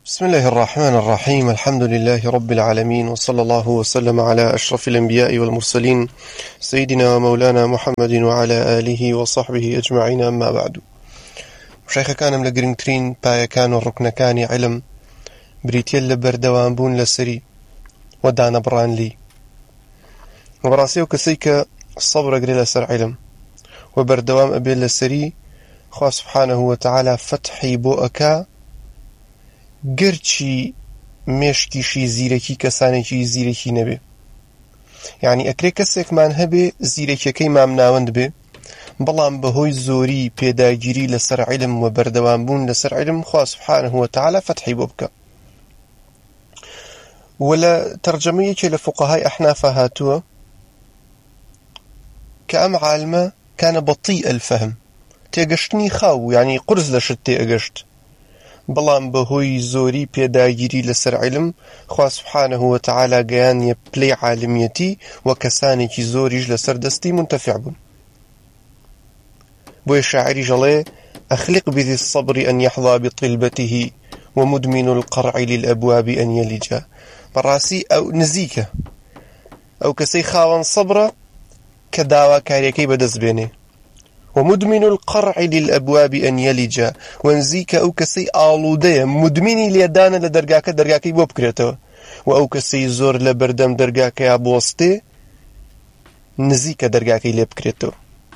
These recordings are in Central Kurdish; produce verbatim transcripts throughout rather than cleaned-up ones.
بسم الله الرحمن الرحيم. الحمد لله رب العالمين، وصلى الله وسلم على أشرف الأنبياء والمرسلين سيدنا ومولانا محمد وعلى آله وصحبه أجمعين. أما بعد، شيخ كان من الجرينترين بايا كانوا الركن كان علم بريتيل لبردوان بون لسري ودانا بران لي وبراسيو كسيك الصبر قريلا سر علم وبردوام أبي لسري خواه سبحانه وتعالى فتحي بوأكا گرچی مشکیشی زیرکی کسانێکی زیرکی نەبێ. یعنی ئەکرێ کەسێکمان هەبێ زیرەکیەکەی مامناوەند بێ، بەڵام بەهۆی زۆری پێداگیری لەسەر عیلم و بەردەوامبوون لەسەر عیلم خوا سبحانه وتعالى فتحی بۆ بکە. و لە تەرجەمەیەکێ لە فوقەهای ئەحناف هاتووە کە ئەم عالمە کانە بەطیء الفهم، تێگەشتنی خاو، یعنی قرس لە شت تێگەشت، بەڵام بەهۆی زۆری پێداگیری لەسەر عیلم خوا سبحانه وتعالى گەیانیە پلەی عالمیەتی و کەسانێکی زۆریش لەسەر دەستی منتەفیع بوون. بۆیە شاعری ژەڵێ أخلق بذي الصبر أن يحظى بطلبته ومدمن القرع للأبواب أن يلجا. بەڕاستی ئەو نزیکە ئەو کەسەی خاوەن سەبرە کە داواکاریەکەی بەدەست بێنێ، ومدمن القرع للأبواب أن يلجا، ونزيك أو كسي آلودية مدمني ليدانا لدرقاك درقاكي بوب كريتو، وأو كسي زور لبردم درقاكي عبوستي نزيك درقاكي ليب كريتو.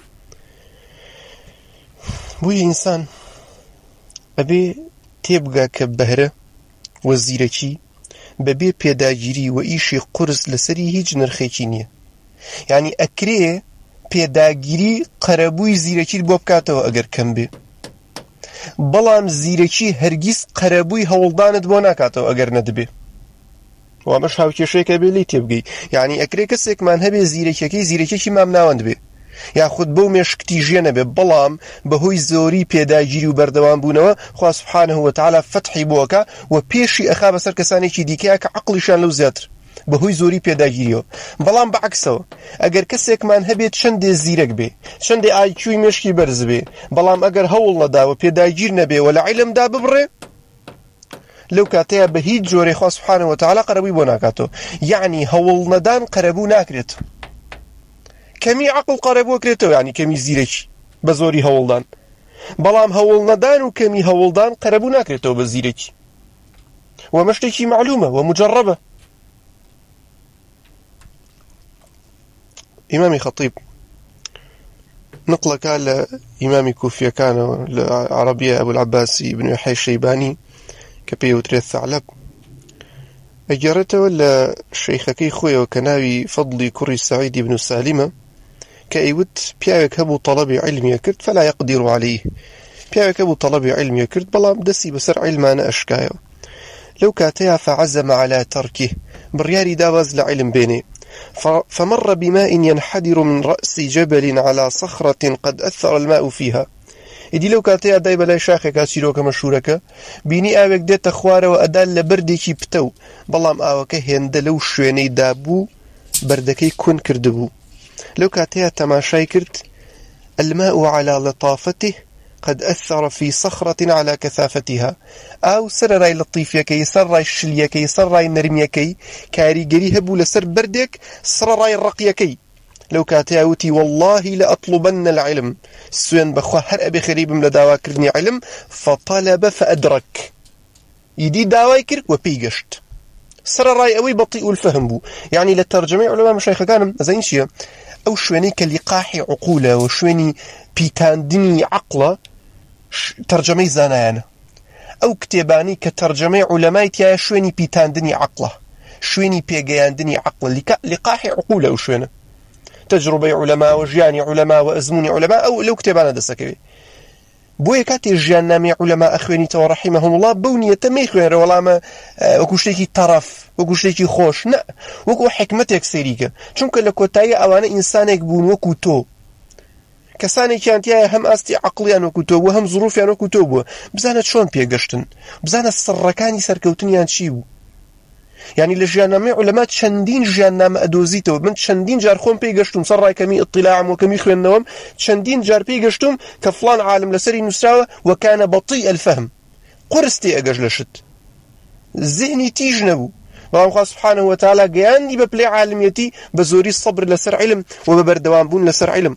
بوي إنسان أبي تيبقى كبهرة وزيركي ببي بيداجيري وإيشي قرص لسري هيج نرخيكي نية. يعني أكريه پێداگیری قەرەبووی زیرەکیت بۆ بکاتەوە ئەگەر کەم بێ، بەڵام زیرەکی هەرگیز قەرەبووی هەوڵدانت بۆ ناکاتەوە ئەگەر نەدبێ. وامەش هاوکێشەیەکە بێ لی تێبگەی. یعنی ئەکرێ کەسێکمان هەبێ زیرەکیەکەی زیرەکێکی مامناوەند بێ، یاخود بەو مێشکتی ژێ نەبێ، بەڵام بەهۆی زۆری پێداگیری و بەردەوام بوونەوە خوا سبحانه وتعالى فتحی بۆکە و پێشی ئەخا بەسەر کەسانێکی دیکەیە کە عەقڵیشان لەو زیاتر بەهۆی زۆری پێداگیریەوە. بەڵام بەعکسەوە ئەگەر کەسێکمان هەبێت چەندێ زیرەک بێ، چەندێ ئایکیوی مێشکی بەرز بێ، بەڵام ئەگەر هەوڵ نەداوە پێداگیر نەبێ و لە عیلمدا ببڕێ، لەو کاتەیە بە هیچ جۆرێ خوا سبحانه وتعالى قەرەبووی بۆ ناکاتەوە. یعنی هەوڵ نەدان قەرەبوو ناکرێت. کەمی عەقڵ قەرەبوو کرێتەوە، یعنی کەمی زیرەکی بە زۆری هەوڵدان، بەڵام هەوڵ نەدان و کەمی هەوڵدان قەرەبوو ناکرێتەوە بە زیرەکی. وەمە شتێکی معلومە و مجربە. إمامي خطيب نقلك على إمامي كوفية كان العربية أبو العباسي بن يحيى الشيباني كبيه وتريث ثعلب أجرته ولا الشيخكي خويا وكناوي فضلي كري سعيد بن سالمة كأيوت بياك هبو طلب علم يكرت فلا يقدر عليه، بياك هبو طلب علم يكرت بلام دسي بسر علمان أشكايو، لو كاتيا فعزم على تركه برياري داوز لعلم بيني، فمر بماء ينحدر من رأس جبل على صخرة قد أثر الماء فيها. إدي لو كاتيا دايبا لا شاخك أسيروك مشهورك بيني آوك ديت خوارة وأدال لبردكي بتو، بلام آوك هندلو شويني دابو بردكي كون كردبو. لو كاتيا تماشاي كرت الماء على لطافته قد أثر في صخرة على كثافتها، أو سر راي لطيفيكي، سر راي الشليكي، سر راي النرميكي، كاري قريهب لسر بردك، سر راي الرقيكي. لو كاتاوتي والله لأطلبن العلم سوين بخواه هر أبي خريب ملداوا كرني علم، فطلب فأدرك يدي داواي كرك وبيقشت. سر راي أوي بطيء الفهم بو. يعني للترجمة علماء مشايخ كانم زين شيء أو شويني كلقاح عقوله وشويني بيتاندني عقله ترجمة زانانا، أو كتاباني كترجمة علماء تيا شويني بيتاندني عقله، شويني بيجاندني عقله لقاح عقوله وشوينه تجربة علماء وجياني علماء وأزموني علماء، أو لو كتابانا دسكوي بويا كاتي جيان نامي علماء أخواني ورحمهم الله بونية تميخوين ولا ما وكو شتيكي طرف وكو شتيكي خوش، نا وكو حكمتك سيريكا، چونك لكوتايا أوانا إنسانك بون وكو تو كساني كانت يا هم أستي عقليان وكتب وهم ظروفيان وكتب بزانت شون بيقشتن بزانت السركاني سركوتنيان شيبو. يعني لجيانامي علماء چندين جيانام أدوزيتو من چندين جار خون بيقشتم سر كمي اطلاعم وكمي خوين نوم چندين جار بيقشتم كفلان عالم لسري نسراوة وكان بطيء الفهم قرستي أقج لشت زهنی تیژ نەبوو، بەڵام خوا سبحانه وتعالى گەیاندی بە پلەی عالمیەتی بە زۆری سەبر لەسەر عیلم و بە بەردەوام بوون لەسەر عیلم.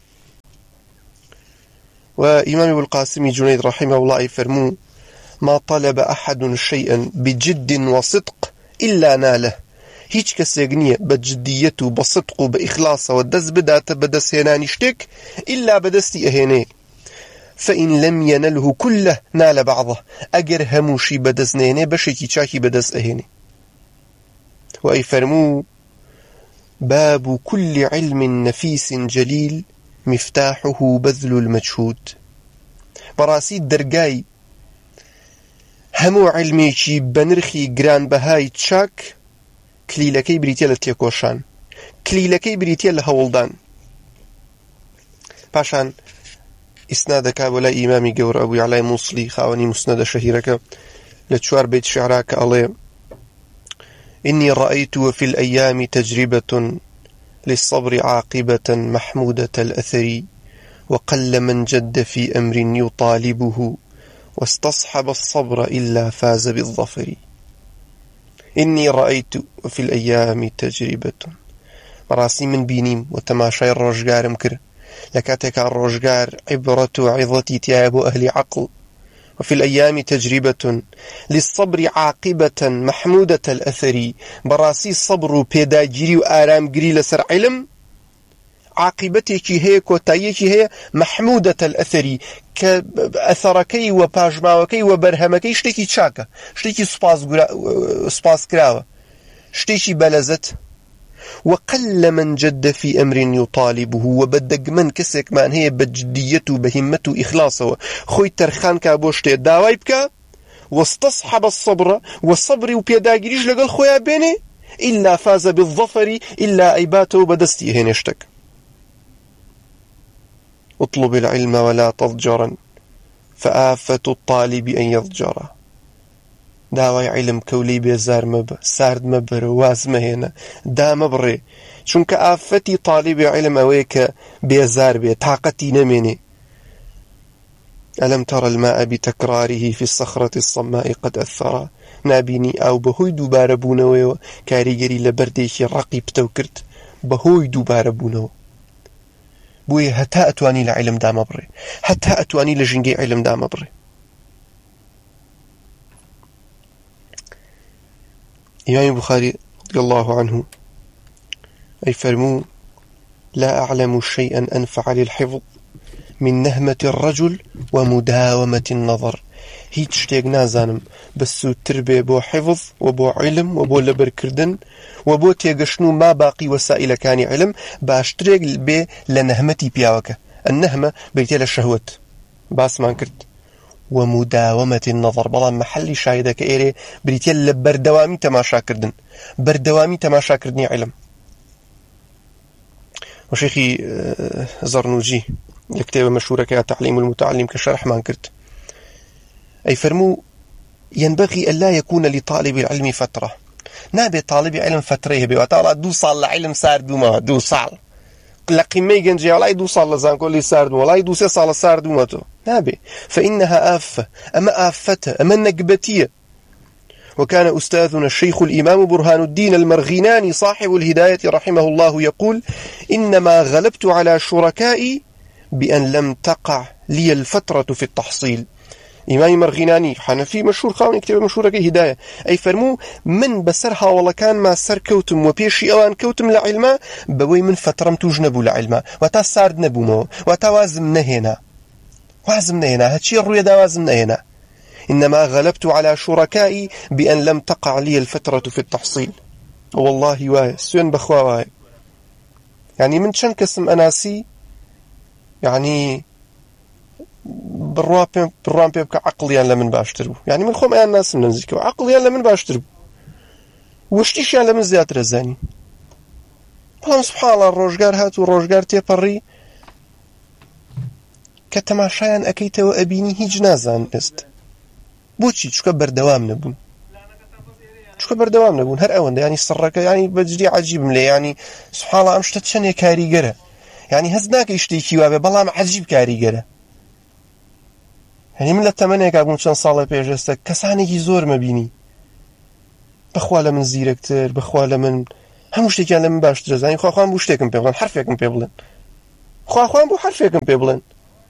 وإمام ابو القاسم جنيد رحمه الله فرمو: ما طلب أحد شيئا بجد وصدق إلا ناله. هیچ کەسێک نییە بە جدیەت و بە صدق و بە ئیخلاص و دەست بداتە بەدەستهێنانی شتێک إلا بەدەستی ئەهێنێ. فإن لم ينله كله نال بعضه. أجر هموشي بدس نيني بشيكي شاكي بدس أهيني. وأي فرمو: باب كل علم نفيس جليل مفتاحه بذل المجهود. براسي درقاي همو علميكي بنرخي جران بهاي تشاك كليلكي بريتيا لتيكوشان، كليلكي بريتيا لهولدان. باشان إسنادك ولا إمامي قور أبو علي موصلي خاوني مسند شهيرك لتشوار بيت شعراك عليه: إني رأيت وفي الأيام تجربة للصبر عاقبة محمودة الأثر، وقل من جد في أمر يطالبه واستصحب الصبر إلا فاز بالظفر. إني رأيت وفي الأيام تجربة. راسي من بينيم وتماشي الرجار مكر لكاتك الرجار عبرة عظتي تياب أهل عقل. وفي الأيام تجربة للصبر عاقبة محمودة الأثر. براسي الصبر بيداجري وآرام قري لسر علم عاقبتك هي كوتايك هي محمودة الأثر، كأثركي وباجماوكي وبرهمكي شتيكي تشاكا، شتيكي سباس كراوة، شتيكي بلزت. وقل من جد في أمر يطالبه. وبدق من كسك من هي بجديته بهمته إخلاصه خوي ترخان كابوشتي داويبك واستصحب الصبر والصبر وبيداقريج لقل خويا بيني إلا فاز بالظفر إلا أيباته بدستي هنشتك. اطلب العلم ولا تضجرا فآفة الطالب أن يضجر. داوای علم کەولی بێزار مەبە، سارد مەبەرە، واز مەهێنە، دا مەبڕێ، چونکە ئافەتی تاڵیبی علم ئەوەیە کە بێزار بێ، تاقەتی نەمێنێ. ألم ترى الماء بتكراره في الصخرة الصماء قد أثرا. نابینی ئاو بەهۆی دووبارە بوونەوەیەوە کاریگەری لە بەردێکی ڕقی پتە کرد، بەهۆی دووبارە بوونەوە. بۆیە هەتا ئەتوانی لە علم دا مەبڕێ، هەتا ئەتوانی لە ژینگەی علم دا مەبڕێ. إمام البخاري رضي الله عنه أي فرمو: لا أعلم شيئا أنفع للحفظ من نهمة الرجل ومداومة النظر. هيت شتيق نازانم بس تربية بو حفظ وبو علم وبو لبركردن وبو تيقشنو ما باقي وسائل كان علم باش تريق بي لنهمتي بياوكا. النهمة بيتيل الشهوة باس ما انكرت. ومداومة النظر بلان محلي شاهدك إيري بريتيل لبردوامي تماشا كردن، بردوامي تماشا كردني علم. وشيخي زرنوجي يكتب مشهورة كتعليم المتعلم كشرح ما انكرت أي فرمو: ينبغي أن لا يكون لطالب العلم فترة. نابي طالب علم فترة بيواتالا دو صال لعلم سارد وما دو صال لقيمي جنجي ولا دو صال لزان كل سارد ولا دو سي صال سارد وما تو نابي، فإنها آفة، أما آفتها أما النقبتية. وكان أستاذنا الشيخ الإمام برهان الدين المرغيناني صاحب الهداية رحمه الله يقول: إنما غلبت على شركائي بأن لم تقع لي الفترة في التحصيل. إمام مرغيناني حنفي مشهور خاون يكتب مشهورة كهداية أي فرمو: من بسرها والله كان ما سر كوتم وبيشي أوان كوتم لعلماء بوي من فترم توجنبو لعلماء وتا سارد نبومو وتا وازم نهينا وازم نهينا هاتشي الرؤية دا وازم نهينا. إنما غلبت على شركائي بأن لم تقع لي الفترة في التحصيل. والله واي سوين بخوا واي يعني من شن كسم أناسي يعني بالروان بالروان بيبقى عقليا لمن باشترو يعني من خوم أيان ناس من نزيكو عقليا لمن باشترو وشتيش يعني لمن زيادة رزاني. بلام سبحان الله الروجار هات والروجار تيبري كتماشايان أكيتا وأبيني هيج نازان است بوچی چکە بەردەوام نەبوون چکە بەردەوام نەبوون هەر ئەوەندە ینی سڕەکە ینی بەجددی عەجیبم لێ ینی سوبحانڵڵا ئەم شتە چەندێک کاریگەرە ینی هەز ناکەی شتێکی وا بێ بەڵام عەجیب کاریگەرە. ینی من لە تەمەنێکا بووم چەند ساڵە پێش ئێستا کەسانێکی زۆر مەبینی بەخوا لە من زیرەکتر، بەخوا لە من هەموو شتێکیان لە من باشترە، زانی خواخوان بوو شتێکم پێ بڵێن، حرفێکم پێ بڵێن، خواخوان بوو حرفێکم پێ بڵێن.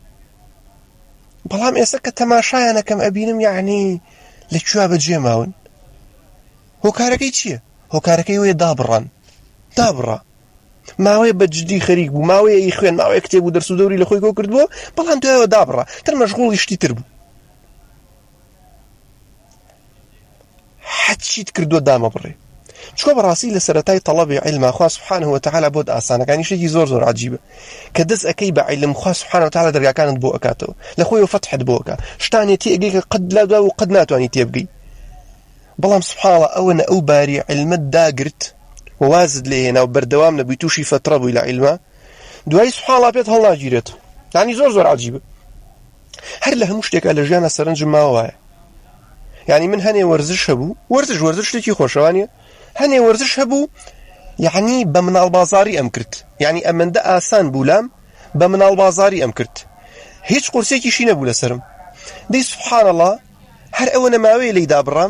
بەڵام ئێستا کە تەماشایانەکەم ئەبینم یعنی لەکوێ بەجێ ماون. هۆکارەکەی چییە؟ هۆکارەکەی وێ دابڕان، دابڕا ماوەیە بەجددی خەریک بوو، ماوەیە ئی خوێن، ماوەیە کتێب و دەرس و دەوری لە خۆی کۆ کردبووە، بەڵام دوایەوە دابڕا، تر مەشغوڵی شتی تر بوو، حەچیت کردووە دامە بڕێ. چکۆ بەڕاستی لە سەرەتای تەڵەبی عیلما خوا سوبحانه وتەعالا بۆت ئاسانەکانی شتێکی زۆر زۆر عەجیبە کە دەست ئەەکەی بە عیلم خوا سوبحانه وتەعالا دەرگاکانت بۆ ئەکاتەوە، لە خۆیەوە فەتحت بۆ ئەکات، شتانێتی ئەگەی کە قەت لا دوای و قەت ناتوانی تێبگەی. بەڵام سوبحانەڵڵا ئەوەنە ئەو باری عیلمت داگرت و وازت لێ هێنا و بەردەوام نەبووی، تووشی فەترە بووی لە عیلما، دوای سوبحانەڵڵا پێت هەڵناگیرێت. یعنی زۆر زۆر عەجیبە. هەر لە هەموو شتێکا لە ژیانە سەرنجم ماوایە. یعنی من هەنێ وەرزش هەبوو، وەرزش وەرزش شتێکی خۆشەوانیە، هەنێ وەرزش هەبوو یعنی بە مناڵبازاری ئەم کرد، یعنی ئەمەندە ئاسان بوو لام بە مناڵبازاری ئەم کرد، هیچ قورسێکیشی نەبوو لەسرم. دەی سوبحانەڵڵا هەر ئەوە نەماوەیە لێی دابڕام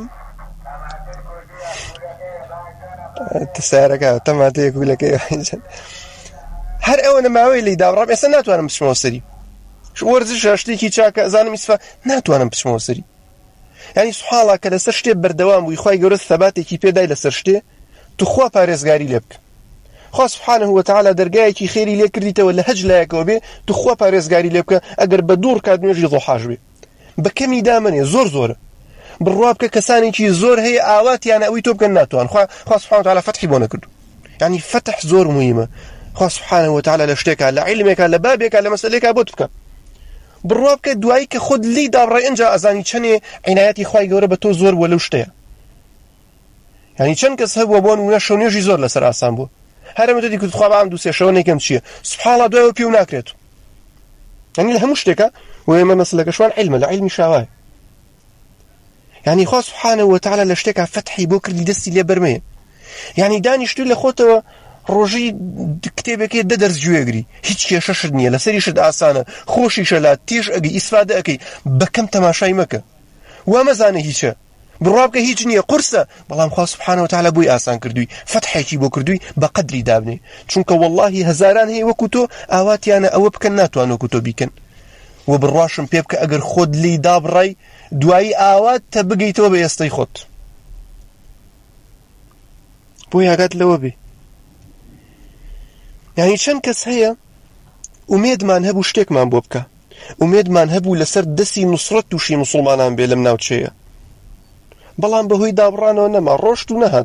تسارەکە تەماتەیە کوولەکەی هەر ئەوە نەماوەیە لێی دابڕام ئێستا ناتوانم بچمەوە سەری. وەرزش شتێکی چاکە ئەزانم ئیسفا ناتوانم بچمەوە سەری. یعنی سوبحانەڵڵا کە لەسەر شتێ بەردەوام بووی، خوای گەورە ثەباتێکی پێدای لەسەر شتێ، تو خوا پارێزگاری لێ بکە. خوا سوبحانه وتەعالا دەرگایەکی خێری لێ کردیتەوە لە هەج لایەکەوە بێ، تو خوا پارێزگاری لێ بکە ئەگەر بە دوور کات نوێژی ضوحاش بێ، بە کەمی دامنێ زۆر زۆرە، بڕوا بکە کەسانێکی زۆر هەیە ئاواتیانە ئەوەی تۆ بکەن ناتوان. خوا خوا سوبحانه وتەعالا فەتحی بۆ نەکردو. یعنی فەتح زۆر مهمە. خوا سوبحانه وتەعالا لە شتێکا، لە عیلمێکا، لە بابێکا، لە مەسەلێکا بۆت بکە، بڕوا بکە دوایی کە خۆت لی دابڕێ ئەنجا ئەزانی چەندێ عنایەتی خوای گەورە بە تۆ زۆر بووە لەو شتەیە. یعنی چەند کەس هەبووە بۆ نمونە شەونێژی زۆر لەسەر ئاسان بووە، هەرە مدەدی کورد خوا بەام دوو سێ شەوە نەیکەم چییە، سوبحانەڵڵا دوایەوە پێو ناکرێت. یعنی لە هەموو شتێکە وێمە مەسەلەکەشوان عیلمە، لە عیلمی شاوایە. یعنی خوا سوبحانه وتەعالا لە شتێکا فەتحی بۆ کردی دەستی لێ بەرمەیە. یعنی دانیشتوی لە خۆتەوە ڕۆژی کتێبێکی دە دەرس گوێگری، هیچ کێشەشت نییە، لەسەری شت ئاسانە، خۆشیشە لات، تێش ئەگەی، ئیسفادە ئەەکەی، بەکەم تەماشای مەکە، وا مەزانە هیچە، بڕوا بکە هیچ نییە، قورسە، بەڵام خوا سوبحانه وتەعالا بۆی ئاسان کردووی، فەتحێکی بۆ کردووی بە قەدری دابنێ. چونکە وەڵڵاهی هەزاران هەیە وەکو تۆ ئاواتیانە ئەوە بکەن ناتوان وەکو تۆ بیکەن. و بڕواشم پێ بکە ئەگەر خۆت لی دابڕای دوایی ئاوات تە بگەیتەوە بە ئێستەی خۆت. بۆ یاگات لەوە بێ. یعنی چەند کەس هەیە ئومێدمان هەبوو شتێکمان بۆ بکە، ئومێدمان هەبوو لەسەر دەستی نوسڕەت تووشی موسڵمانان بێ لەم ناوچەیە، بەڵام بەهۆی دابڕانەوە نەما، ڕۆشت و نەهات.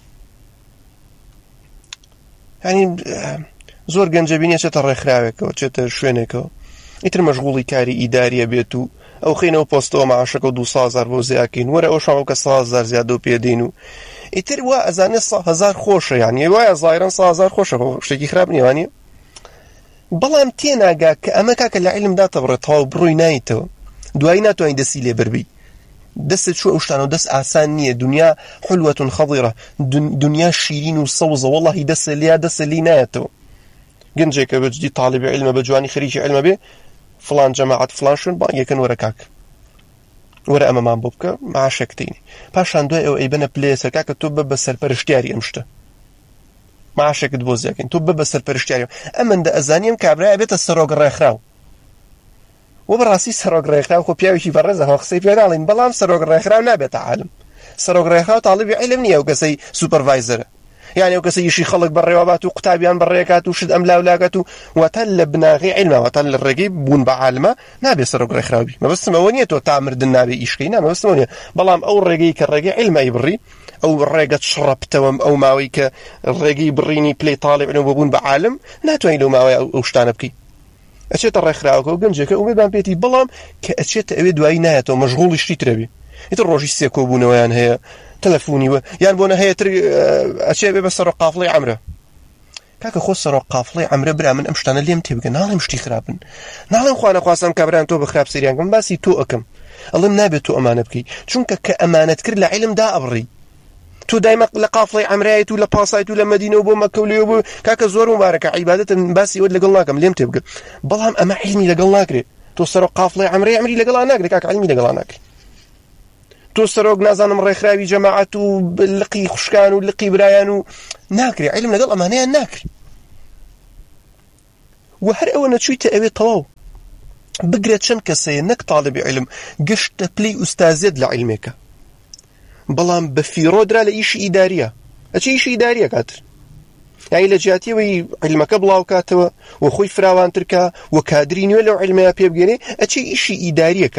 یعنی زۆر گەنجەبینێ چێتە ڕێکخراوێکەوە، چێتە شوێنێکەوە، ئیتر مەشغوڵی کاری ئیداریە بێت و ئەو خینەوە پۆستەوە مەعاشەکە و دوو سە هەزار بۆ زیاکەین، وەرە ئەو شەمە کە سە هەزار زیادە و پێدەین و ئیتر وا ئەزانێت سە هەزار خۆشە، یعنی وایە زایرەن سە هەزار خۆشە، شتێکی خراپ نییە وانییە. بەڵام تێناگا کە ئەمە کاکە لە عیلمدا تەبڕێت تەواو بڕووی نایتەوە، دوایی ناتوانین دەستی لێ بەربی، دەستت چوە ئەو شتانە و دەست ئاسان نییە، دنیا حولوەتون خەضیرە، دنیا شیرین و سەوزە، وەڵڵاهی دەستە لێیا دەستە لی نایەتەوە. گەنجێکە بەجددی تاڵیبی عیلمە بە جوانی خەریکی عیلمە بێ، فلان جەماعەت فلان شوێن بانگێکن وەرە کاک، وەرە ئەمەمان بۆ بکە معاشێک تینی، پاشان دوای ئەو ئەیبەنە پلێسەر کاکە تۆ بە بە سەرپەرشتیاری ئەم شتە، معاشێکت بۆ زیاکەین، تۆ بە بە سەرپەرشتیاری ئەمەندە ئەزانیم کابرایە بێتە سەرۆک ڕێکخراو. و بەڕاستی سەرۆک ڕێکخراو خۆ پیاوێکی بەڕێزە، هەڵ قسەی پێ ناڵێن، بەڵام سەرۆک ڕێکخراو نابێتە عالم. سەرۆک ڕێکخراو تاڵیبی عیلم نییە، ئەو کەسەی سوپەرڤایزەرە، یعنی ئەو کەسە یشی خەڵک بەڕێوەبات و قوتابیان بەڕێکات و شت ئەم لاولاکات و واتان لە بناغی عیلمە، واتان لە ڕێگەی بوون بە عالمە نابێت سەرۆک ڕێکخراوی. مەبەستمەوە نییە تۆ تا مردن نابێ ئیشکەی، نا مەبەستمەوە نییە، بەڵام ئەو ڕێگەی کە ڕێگەی عیلمەی بڕی، ئەو ڕێگەت شڕە بتەوەم، ئەو ماوەی کە ڕێگەی بڕینی پلەی تاڵیب عیلم بۆ بوون بە عالم، ناتوانین لەو ماوەیە ئەو شتانە بکەی. ئەچێتە ڕێکخراوەکە و گەنجێکە ئومێدمان پێێتی، بەڵام کە ئەچێتە ئەوێ دوایی نایەتەوە، مەشغوڵی شتی ترەبێ، ئیتر ڕۆژی سێ کۆبوونەوەیان هەیە، تەلەفۆنی وە یان بۆ نەهەیە تر ئەچێ بێ بە سەرۆک قافڵەی عەمرە. کاکە خۆ سەرۆک قافڵەی عەمرە برا من ئەم شتانە لێم تێبگە، ناڵێم شتی خراپن، ناڵێم خوا نەخواستم کابرایان تۆ بە خراپ سەریان کەم، باسی تۆ ئەکەم، ئەڵێم نابێت تۆ ئەمانە بکەی، چونکە کە ئەمانەت کرد لە عیلمدا ئەبڕی، تۆ دایما لە قافڵەی عەمرایت و لە پاسایت و لە مەدینە و بۆ مەکە و لێوە بۆ کاکە زۆر مبارەکە، عیبادەتە، باسی ئەوت لەگەڵ ناکەم، لێم تێبگە، بەڵام ئەمە عیلمی لەگەڵ ناکرێت، تۆ سەرۆک قافڵەی عەمرەی عەمری لەگەڵا ناکرێت، کاکە عیلمی لەگەڵا ناکرێت. تۆ سەرۆک نازانم ڕێکخراوی جەماعەت و لقی خوشکان و لقی برایان و ناکرێ علم لەگەڵ ئەمانەیان ناکرێ و هەر ئەوە نەچوویتە ئەوێ تەواو بگرێت چەند کەسەیە نەک تاڵبی علم گشتە پلەی ئوستازیەت لە علمێکە بەڵام بە فیرۆدرا لە ئیشی ئیداریە ئەچی ئیشی ئیداریە کاتر یعنی لە جیاتیەوەی علمەکە بڵاو کاتەوە و خۆی فراوانترکە و کادری نوێ لەو علمەیە پێ بگەێنێ ئەچی ئیشی ئیداریەکە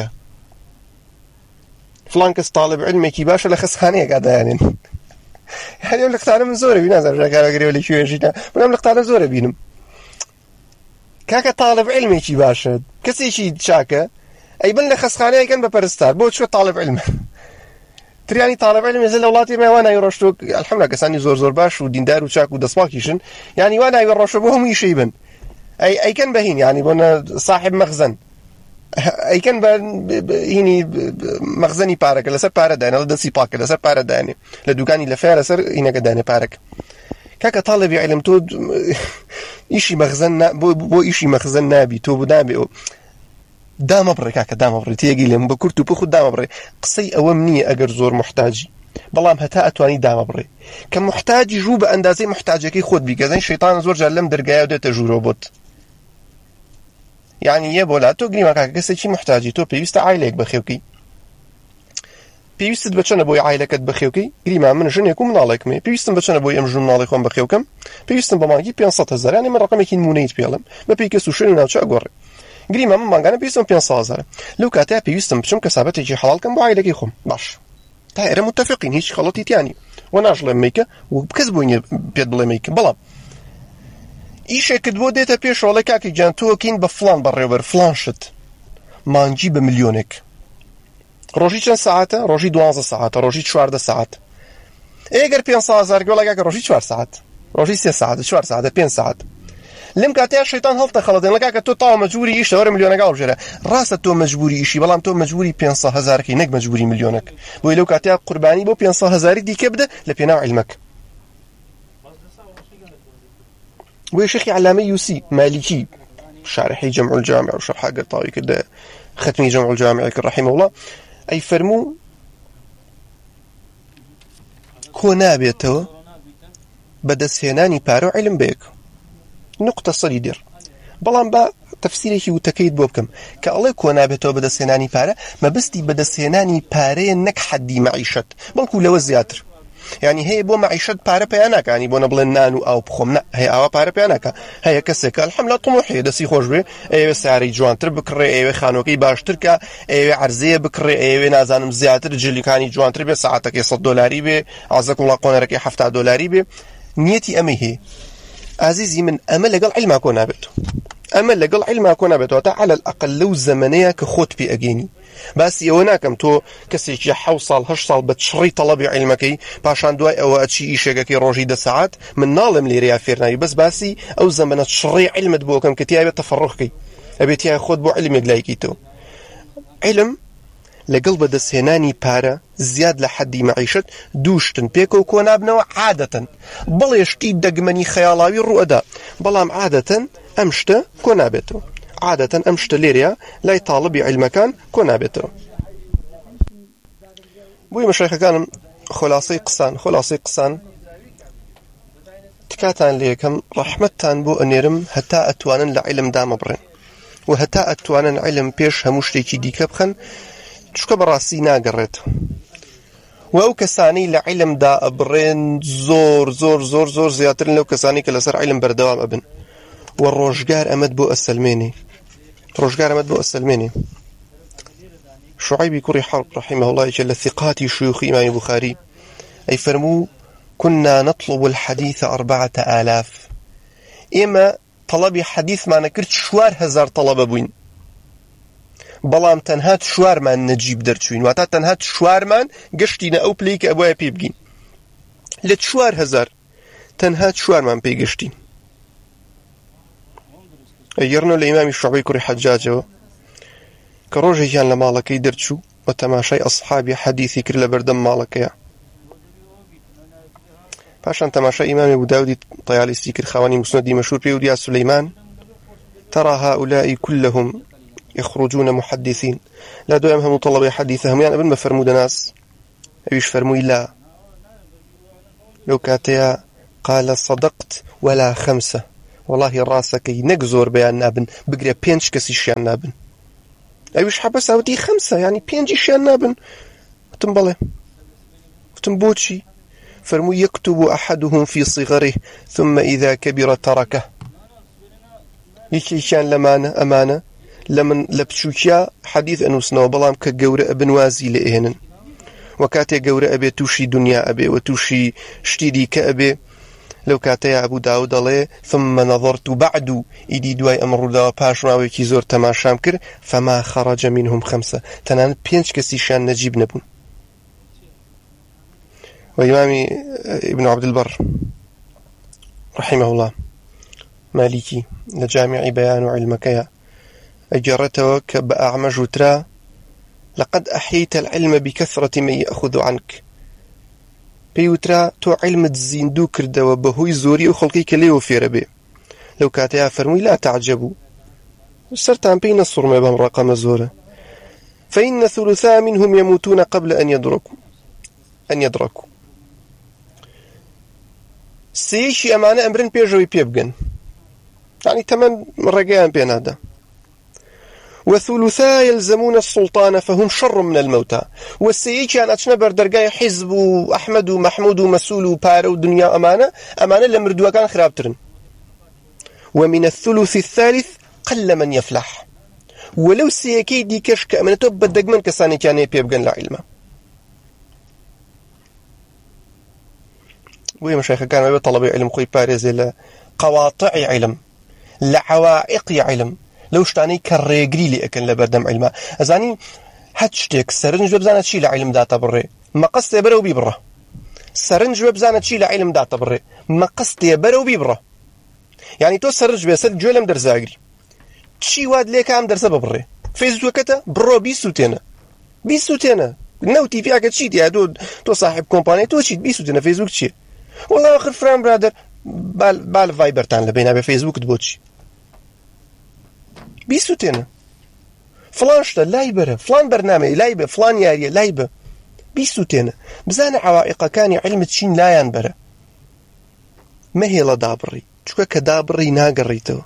فلان کەس تاڵب علمێکی باشە لە خەسخانەیەکا دایانێن هەر لە قتانە من زۆرە بینم نازانم ژاکارەگەرێەوە لە کوێژیتە بەڵام لە قتانە زۆرە بینم کاکە تاڵب علمێکی باشە کەسێکی چاکە ئەی بن لە خەسخانەیەکەن بە پەرستار بۆ چوە تاڵب علمە تریانی طالب علم ێزە لە وڵاتی مێ وانای ڕۆشتۆ ئەلحەمدوللا کەسانی زۆر زۆر باش و دیندار و چاک و دەسپاکیشن یعنی وانای ڕۆشە بۆ هەمووی شەی بن ئەی ئەیکەن بە هین یعنی بۆنە صاحب مەخزن ئەیکەن بە هینی مەخزنی پارەکە لەسەر پارە داێنە لە دەستی پاکە لەسەر پارە داێنێ لە دوکانی لە فێر لەسەر هینەکە داێنێ پارەکە کاکە تاڵبی علم تۆ ئیشی مەخزن بۆ ئیشی مەخزن نابی تۆ بۆ نابێ دامە بڕێ کاکە دامە بڕێ تێگی لێم بە کورت و پخ و دامە بڕێ قسەی ئەوەم نییە ئەگەر زۆر محتاجی بەڵام هەتا ئەتوانی دامە بڕێ کە محتاجی ژوو بە ئەندازەی محتاجەکەی خۆت بیکەزەی شەیتان زۆر جار لەم دەرگایە و دێتە ژوورۆ بۆت یعنی یە بۆ لا تۆ گریمە کاکە کەسێکی محتاجی تۆ پێویستە عایلێک بەخێوکەی پێویستت بچەنە بۆی عایلەکەت بەخێوکەی گریما من ژنێک و مناڵێکمێ پێویستم بچەنە بۆی ئەم ژن مناڵی خۆم بەخێوکەم پێویستم بە مانگی پێنج هەزار یعنی من ڕقمێکی نمونەیت پێڵم بە پێی کەس و شوێن و ناوچە ئەگۆڕێ گریما من مانگانە پێویستم پێنج هەزار لەو کاتەیە پێویستم بچم کەسابەتێکی حەڵالکەم بۆ عایلەکەی خۆم باش تا ئێرە متفقین هیچ خەڵەتی تیانی و ناژڵێ مەیکە و کەس بۆی نییە پێت بڵێ مەیکە بەڵام ئیشێکت بۆ دێتە پێشەوەڵێ کاکی گیان تۆکین بە فلان بەڕێوەبەر فلان شت مانگی بە ملیۆنێک ڕۆژی چەند ساعتە ڕۆژی دوانزە ساعتە ڕۆژی چواردە ساعت ئەگەر پێنج هەزار گوڵە کاکە ڕۆژی چوار ساعت ڕۆژی سێ ساعت چوار ساعتە پێنج ساعت لەم کاتەیە شەیتان هەڵتە خەڵەتێن لە کاکە تۆ تاوە مەجبوری ئیشتە وەرە ملیۆنەکە هەڵبژێرە ڕاستە تۆ مەجبوری ئیشی بەڵام تۆ مەجبوری پێنج هەزارەکەی نەک مەجبوری ملیۆنەک بۆی لەو کاتەیە قوربانی بۆ پێنج هەزاری دیکە بدە لە پێناو عیلمەک بۆی شێخی علامە یوسی مالیکی شارحی جەمع الجامع و شەرح گەرتاوی کردە ختمی جەمع الجامع کرد رحمه الله ئەی فەرموو کۆ نابێتەوە بەدەستهێنانی پارە و عیلم بەیەک نقطە سەری دێر بەڵام بە تەفسیرێکی وتەکەیت بۆ بکەم کە ئەڵێ کۆ نابێتەوە بەدەستهێنانی پارە مەبەستی بەدەستهێنانی پارەیە نەک حەدی مەعیشەت بەڵکو لەوە زیاتر یعنی هەیە بۆ مەعیشەت پارە پێیان ناکانی بۆ نەبڵێن نان و ئاو بخۆم نە هەیە ئاوا پارە پێیان ناکە هەیە کەسێکە الحەمدوللا طموحێ دەستی خۆش بێ ئەوێ سیارەی جوانتر بکڕێ ئەوێ خانۆکەی باشتر کە ئەوێ عەرزەیە بکڕێ ئەوێ نازانم زیاتر جلیکانی جوانتر بێ سەعاتەکەی سەد دۆلاری بێ عەزەکوڵڵا قۆنەرەکەی هەفتاد دۆلاری بێ نیەتی ئەمەی هەیە عزیزی من ئەمە لەگەڵ عیلما کۆ نابێت ئەمە لەگەڵ عیلما کۆ نابێتەوە تا عەلە الئەقەل لەو زەمەنەیە کە خۆت پێ ئەگەینی باسی ئەوە ناکەم تۆ کەسێکی حەوت ساڵ هەشت ساڵ بە چڕی تەڵەبی عیلمەکەی پاشان دوای ئەوە ئەچی ئیشێکەکەی ڕۆژی دە سەعات من ناڵێم لێرەیە فێر ناوی بەس باسی ئەو زەمەنە چڕی عیلمت بۆ کەم کە تیایە تەفەڕوحکەی ئەبێت تیایە خۆت بۆ عیلمێک لایکیتەوە عیلم لەگەڵ بەدەستهێنانی پارە زیاد لە حەدی مەعیشەت دووشتن پێکە و کۆ نابنەوە عادەتەن بەڵێ شتی دەگمەنی خەیاڵاوی ڕوئەدا بەڵام عادەتەن ئەم شتە کۆ نابێتەوە عادەتەن ئەم شتە لێرەیە لای تاڵبی عیلمەکان کۆ نابێتەوە بۆی مەشایخەکانم خۆلاسەی قسان خۆلاسەی قسان تکاتان لێ یەکەم ڕەحمەتتان بۆ ئەنێرم هەتا ئەتوانن لە عیلم دامە بڕێن و هەتا ئەتوانن عیلم پێش هەموو شتێکی دیکە بخەن چکە بەڕاستی ناگەڕێت و ئەو کەسانی لە عیلمدا ئەبڕێن زۆر زۆر زۆر زۆر زیاترن لەو کەسانی کە لەسەر عیلم بەردەوام ئەبن و ڕۆژگار ئەمەد بۆ ئەسەلمێنێ ڕۆژگار ئەمەد بۆ ئەسەلمێنێ شعيبي كوري حرب رحمه الله يجل ثقات شيوخ إمام البخاري أي فرموا كنا نطلب الحديث أربعة آلاف إما طلب حديث ما نكرت شوار هزار طلب بوين بلام تنهات شوار من نجيب درتشوين واتا تنهات شوار من قشتين أو بليك أبويا بيبقين لتشوار هزار تنهات شوار من بي قشتين أيرنا الإمام الشعبي كوري حجاجه كروجيان لمالكي درتشو وتماشي أصحابي حديثي كر لبردم مالكيا فاشان تماشي إمام أبو داود طيالسي كر خواني مسندي مشهور بيوديا سليمان ترى هؤلاء كلهم يخرجون محدثين لا دوام هم طلب حديثهم يعني ابن مفرمود ناس أيش فرموي لا لو كاتيا قال صدقت ولا خمسة والله راسك نقزور بيان نابن بقري بينش كسيشيان نابن أيش حبس أودي خمسة يعني بينجيشيان نابن تنبله تنبوتشي فرمو يكتب أحدهم في صغره ثم إذا كبر تركه يكيشان لمانة أمانة لمن لبشوكيا حديث أنو سنو بلام كجورة ابن وازي لإهنن وكاتي جورة أبي توشي دنيا أبي وتوشي شتيري كأبي لو كاتي أبو داود عليه ثم نظرت بعد إدي دواي أمر دا باشنا ويكي زور تماشام كر فما خرج منهم خمسة تنان بينش كسيشان نجيب نبون. وإمامي ابن عبد البر رحمه الله مالكي لجامع بيان علمك أجرته كبأعمج ترى لقد أحيت العلم بكثرة من يأخذ عنك بيوترا تو علم الزيندو كرده وبهوي زوري وخلقي كليو في ربي لو كاتيا فرمي لا تعجبوا صرت عم بين الصر ما بهم رقم زوره فإن ثلثاء منهم يموتون قبل أن يدركوا أن يدركوا سيشي أمانة أمرن بيجوي بيبغن يعني تمن رجاء بين هذا وثلثاء يلزمون السلطان فهم شر من الموتى والسيجي أن أتنبر درجاء حزب أحمد ومحمود ومسؤول وبارو دنيا أمانة أمانة لمردوا كان خرابترن ومن الثلث الثالث قل من يفلح ولو سيكي دي كشك أمانته بدق من كساني كان يبيبغن لعلمه ويا مشايخ كان ما طلب علم خوي باريس لقواطع علم لعوائق علم لو شتاني كريغري لي اكن لبردم علم ازاني هاتشتك سرنج بزانه شي لعلم داتا بري ما قصت برو بيبره سرنج بزانه شي لعلم داتا بري ما قصت برو بيبره يعني تو سرنج بيسل جولم درزاغري شي واد ليك ام درس بري فيسبوك كتا برو بيسوتنا بيسوتنا نوتي في حاجه شي يا دود تو صاحب كومباني تو شي بيسوتنا فيسبوك شي والله آخر فرام برادر بال بال فايبر تان لبينا بفيسبوك تبوتشي بيسوتنا فلان شتا لايبره فلان برنامج لايبه فلان ياريه لايبه بيسوتنا بزان عوائق كان علم تشين لا ينبره ما هي لا دابري شكو كدابري ناقريته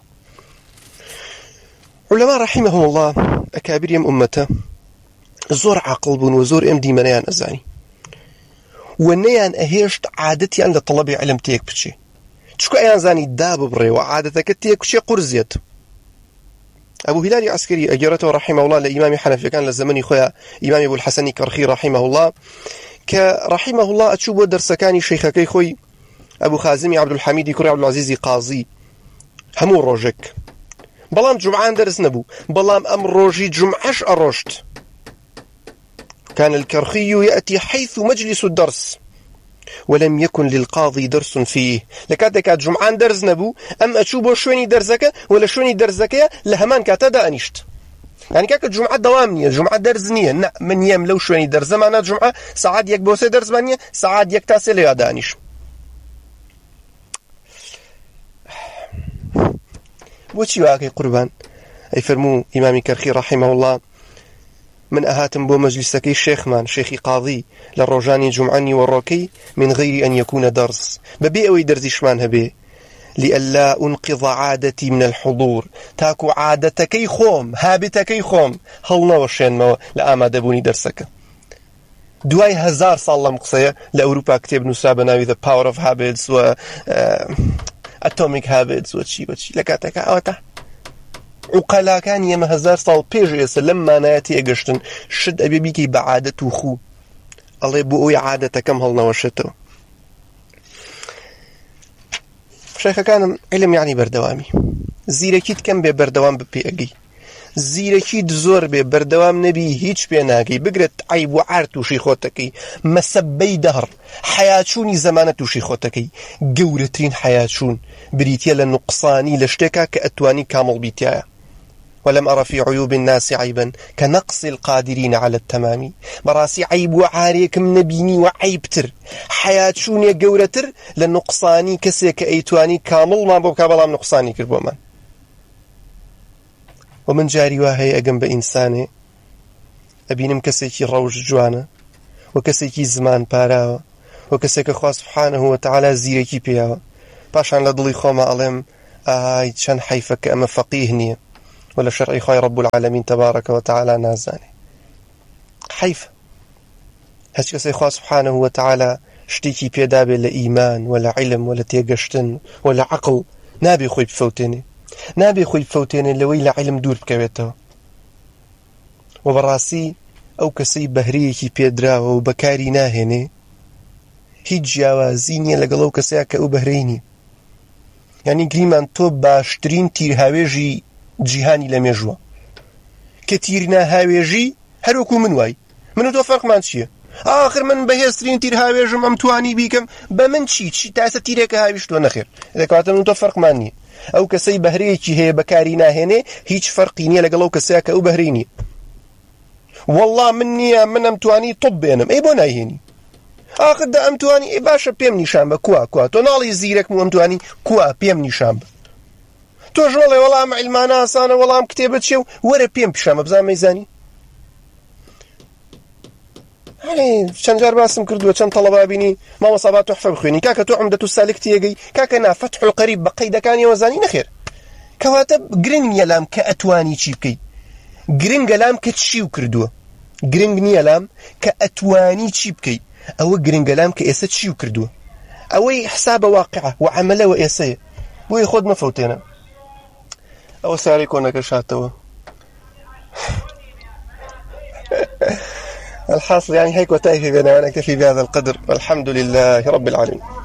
علماء رحمهم الله أكابر يم أمته زور عقل بون وزور ام دي منيان أزاني ونيان أهيشت عادتي عند طلبي علم تيك بشي تشكو أيان زاني داب بري وعادتك تيك بشي قرزيت أبو هلال عسكري أجرته رحمه الله لإمام حنفي كان لزمني خويا إمام أبو الحسن كرخي رحمه الله كرحمه الله أتشوبه درسكاني شيخكي خوي أبو خازمي عبد الحميد كري عبد العزيز قاضي همو روجك بلام جمعان درس نبو بلام أم روجي جمعش أروشت كان الكرخي يأتي حيث مجلس الدرس ولم يكن للقاضي درس فيه لكاتك جمعان درس نبو أم أتشوبه شويني درزك ولا شويني درزك لهمان كاتدا أنيشت يعني كاك الجمعة دوامنية الجمعة درزنية نا من يم لو شويني درز معنا جمعة ساعات يك بوسي درز مانية ساعات يك تاسي ليا دانيش وشي واقعي قربان أي فرمو إمامي كرخي رحمه الله من أهاتم بو مجلسكي الشيخ مان شيخي قاضي للروجاني جمعني والروكي من غير أن يكون درس ببي أوي درزيش مان هبي لألا أنقض عادتي من الحضور تاكو عادتكي خوم هابتكي خوم هلنا وشين ما لأما دبوني درسك دواي هزار صالة مقصية لأوروبا كتاب نسابة ناوي The Power of Habits و uh, Atomic Habits وشي وشي لكاتك أوتا عقلا كان يما هزار صال بيجيس لما ناتي أقشتن شد أبي بيكي بعادته خو الله يبقوي عادة كم هلنا وشتو شيخ كان علم يعني بردوامي زيركيت كم ببردوام ببي أجي زيركيت زور ببردوام نبي هيج بيناكي بقرت عيب وعارت وشيخوتكي مسبي دهر حياتشوني زمانة وشيخوتكي جورتين حياتشون بريتيا لنقصاني لشتكا كأتواني كامل بيتيا ولم أرى في عيوب الناس عيبا كنقص القادرين على التمام براسي عيب وعاريك من نبيني وعيبتر حياتشون يا جورتر لنقصاني كسيك أيتواني كامل ما بوكا بلام نقصاني كربومان ومن جاري واهي أقم بإنساني أبينم كسيكي روج جوانا وكسيكي زمان باراوە وكسيك خوا سبحانه وتعالى زيركي بياوە پاشان لە دڵی خۆمە ئەڵێم ئای چەند حەیفە کە ئەمە فەقیه نییە ولا شەرعی خوای رب العالمین تبارك وتعالى نازانێ حەیفە هەچ کەسێک خوا سبحانه وتعالى شتێکی پێدابێ لە ئیمان ولا علم ولا تێگەشتن ولا عقل نابێ خۆی بفەوتێنێ نابێ خۆی بفەوتێنێ لەوەی لە علم دوور بکەوێتەوە و بەڕاستی ئەو کەسەی بەهرەیەکی پێدراوە و بەکاری ناهێنێ هیچ جیاوازی نییە لەگەڵ ئەو کەسەیە کە ئەو بەهرەی نییە یعنی گریمان تۆ باشترین تیرهاوێژی جیهانی لە مێژووە کە تیرناهاوێژی هەروەکو من وای من و تۆ فەرقمان چییە؟ آخر من بەهێزترین تیرهاوێژم ئەم توانی بیکەم بە من چی چی تاسە تیرێکە هاویشتووە نەخێر دەکاتە من و تۆ فەرقمان نییە ئەو کەسەی بەهرەیەکی هەیە بەکاری ناهێنێ هیچ فەرقی نییە لەگەڵ ئەو کەسەیە کە ئەو بەهرەی نییە والله من نییە من ئەم توانی تۆ بێنم ئەی بۆ نایهێنی آخر دا ئەم توانی ئەی باشە پێم نیشان بە کوا کوا تۆ ناڵی زیرەکم و ئەم توانی کوا پێم نیشان بە تۆ ژۆڵێ وەڵام عیلمانە ئاسانە وەڵام کتێبە چێ و وەرە پێم پیشامە بزانم مەیزانی چەند جار باسم کردووە چەند تەڵەبا بینی مامۆستا با تۆحفە بخوێنی کاکە تۆ عومدەت السالک تێگەی کاکە نا فەتح القەریب بە قەیدەکانیەوە زانی نەخێر کەواتە گرنگ نییە لام کە ئەتوانی چی بکەی گرنگە لام کە چی و کردووە گرنگ نییە لام کە ئەتوانی چی بکەی ئەوە گرنگە لام کە ئێستا چی و کردووە ئەوەی حسابە واقعە و عەمەلەوە ئێسەیە بۆیە خۆت مەفەوتێنە ئەوە سارەی کۆنەکە شاتەوە الحاصل يعني هيك وتايفي بنا ونكتفي بهذا القدر والحمد لله رب العالمين.